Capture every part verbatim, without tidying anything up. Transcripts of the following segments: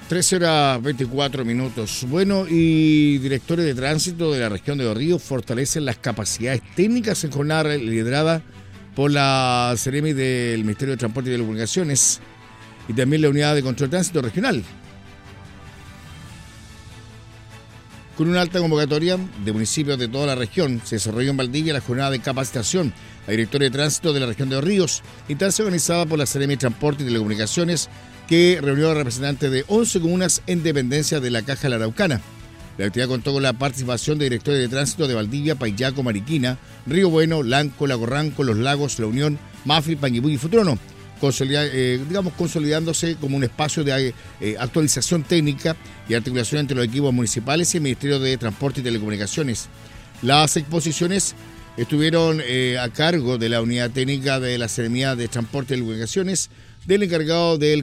trece horas veinticuatro minutos. Bueno, y directores de tránsito de la región de Los Ríos fortalecen las capacidades técnicas en jornada liderada por la Seremi del Ministerio de Transporte y Telecomunicaciones y también la Unidad de Control de Tránsito Regional. Con una alta convocatoria de municipios de toda la región, se desarrolló en Valdivia la jornada de capacitación a directores de tránsito de la región de Los Ríos, instancia organizada por la Seremi de Transporte y Telecomunicaciones, que reunió a representantes de once comunas en dependencia de la Caja de la Araucana. La actividad contó con la participación de directores de tránsito de Valdivia, Paillaco, Mariquina, Río Bueno, Lanco, Lago Ranco, Los Lagos, La Unión, Mafri, Panguipulli y Futrono, consolida, eh, digamos, consolidándose como un espacio de eh, actualización técnica y articulación entre los equipos municipales y el Ministerio de Transporte y Telecomunicaciones. Las exposiciones estuvieron eh, a cargo de la Unidad Técnica de la Seremi de Transporte y Telecomunicaciones, del encargado del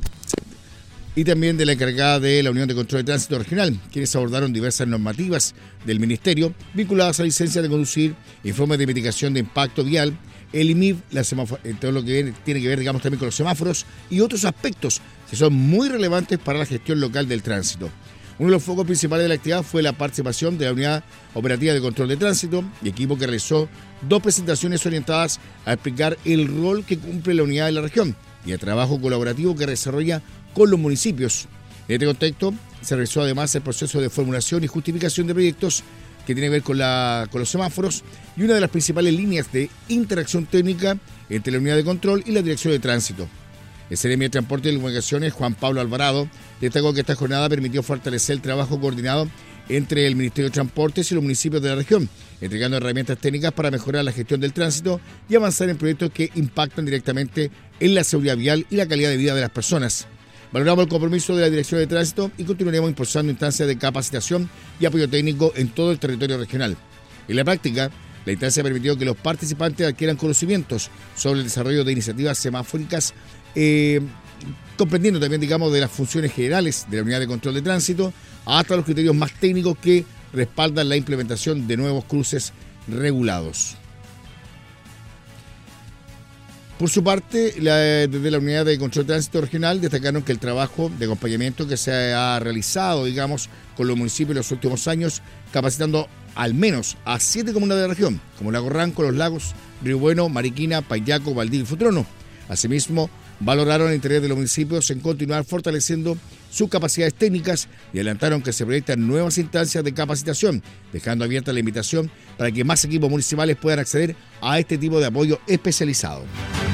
y también de la encargada de la Unión de Control de Tránsito Regional, quienes abordaron diversas normativas del Ministerio vinculadas a licencias de conducir, informes de mitigación de impacto vial, el I M I V, la semáforo, todo lo que tiene que ver, digamos, también con los semáforos y otros aspectos que son muy relevantes para la gestión local del tránsito. Uno de los focos principales de la actividad fue la participación de la Unidad Operativa de Control de Tránsito y equipo que realizó dos presentaciones orientadas a explicar el rol que cumple la unidad de la región y el trabajo colaborativo que desarrolla con los municipios. En este contexto, se realizó además el proceso de formulación y justificación de proyectos que tiene que ver con, la, con los semáforos y una de las principales líneas de interacción técnica entre la unidad de control y la dirección de tránsito. El Seremi de Transporte y Telecomunicaciones, Juan Pablo Alvarado, destacó que esta jornada permitió fortalecer el trabajo coordinado entre el Ministerio de Transportes y los municipios de la región, entregando herramientas técnicas para mejorar la gestión del tránsito y avanzar en proyectos que impactan directamente en la seguridad vial y la calidad de vida de las personas. Valoramos el compromiso de la Dirección de Tránsito y continuaremos impulsando instancias de capacitación y apoyo técnico en todo el territorio regional. En la práctica, la instancia permitió que los participantes adquieran conocimientos sobre el desarrollo de iniciativas semafóricas, eh, comprendiendo también, digamos, de las funciones generales de la Unidad de Control de Tránsito hasta los criterios más técnicos que respaldan la implementación de nuevos cruces regulados. Por su parte, la, desde la Unidad de Control de Tránsito Regional destacaron que el trabajo de acompañamiento que se ha realizado, digamos, con los municipios en los últimos años, capacitando al menos a siete comunas de la región, como Lago Ranco, Los Lagos, Río Bueno, Mariquina, Paillaco, Valdivia y Futrono. Asimismo, valoraron el interés de los municipios en continuar fortaleciendo sus capacidades técnicas y adelantaron que se proyectan nuevas instancias de capacitación, dejando abierta la invitación para que más equipos municipales puedan acceder a este tipo de apoyo especializado.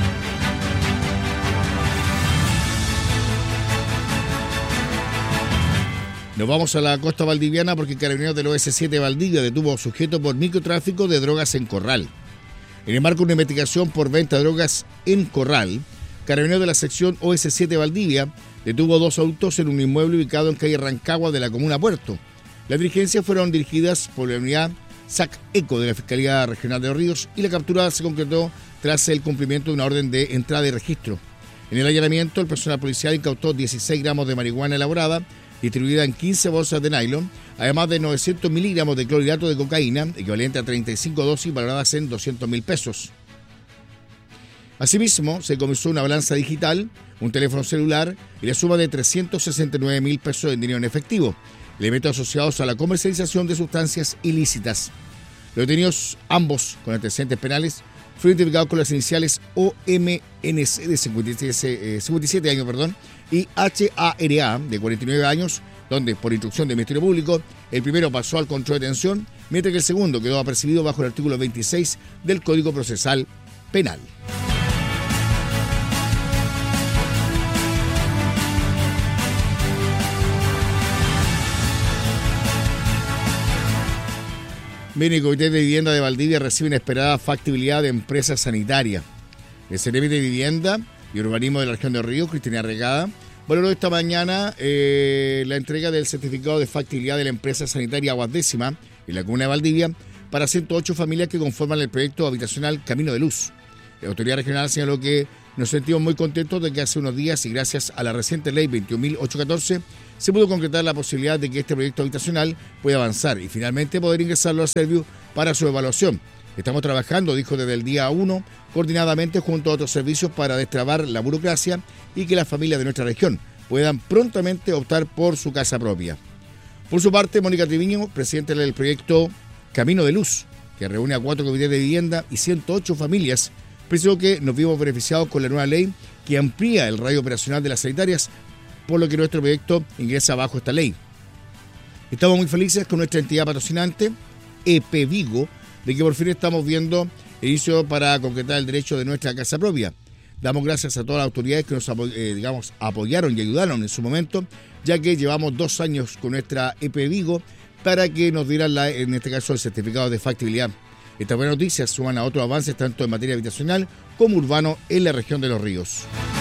Nos vamos a la costa valdiviana porque Carabineros del O S siete Valdivia detuvo a sujeto por microtráfico de drogas en Corral. En el marco de una investigación por venta de drogas en Corral, Carabineros de la sección O S siete Valdivia detuvo dos autos en un inmueble ubicado en calle Rancagua de la comuna Puerto. Las diligencias fueron dirigidas por la unidad S A C-ECO de la Fiscalía Regional de Los Ríos y la captura se concretó tras el cumplimiento de una orden de entrada y registro. En el allanamiento, el personal policial incautó dieciséis gramos de marihuana elaborada, distribuida en quince bolsas de nylon, además de novecientos miligramos de clorhidrato de cocaína, equivalente a treinta y cinco dosis valoradas en doscientos mil pesos. Asimismo, se comisó una balanza digital, un teléfono celular y la suma de trescientos sesenta y nueve mil pesos en dinero en efectivo, elementos asociados a la comercialización de sustancias ilícitas. Los detenidos, ambos con antecedentes penales, fueron identificados con las iniciales O M N C de cincuenta y siete años perdón, y H A R A de cuarenta y nueve años, donde, por instrucción del Ministerio Público, el primero pasó al control de detención, mientras que el segundo quedó apercibido bajo el artículo veintiséis del Código Procesal Penal. Bien, el Comité de Vivienda de Valdivia recibe una esperada factibilidad de empresa sanitaria. El Seremi de Vivienda y Urbanismo de la región de Río, Cristina Regada, valoró esta mañana eh, la entrega del certificado de factibilidad de la empresa sanitaria Aguas Décima en la comuna de Valdivia para ciento ocho familias que conforman el proyecto habitacional Camino de Luz. La autoridad regional señaló que nos sentimos muy contentos de que hace unos días y gracias a la reciente ley veintiún mil ochocientos catorce se pudo concretar la posibilidad de que este proyecto habitacional pueda avanzar y finalmente poder ingresarlo a Serviu para su evaluación. Estamos trabajando, dijo, desde el día uno, coordinadamente junto a otros servicios para destrabar la burocracia y que las familias de nuestra región puedan prontamente optar por su casa propia. Por su parte, Mónica Triviño, presidenta del proyecto Camino de Luz, que reúne a cuatro comités de vivienda y ciento ocho familias, precisó que nos vimos beneficiados con la nueva ley que amplía el radio operacional de las sanitarias, por lo que nuestro proyecto ingresa bajo esta ley. Estamos muy felices con nuestra entidad patrocinante, E P Vigo, de que por fin estamos viendo el inicio para concretar el derecho de nuestra casa propia. Damos gracias a todas las autoridades que nos eh, digamos, apoyaron y ayudaron en su momento, ya que llevamos dos años con nuestra E P Vigo para que nos dieran, la, en este caso, el certificado de factibilidad. Estas buenas noticias suman a otros avances tanto en materia habitacional como urbano en la región de Los Ríos.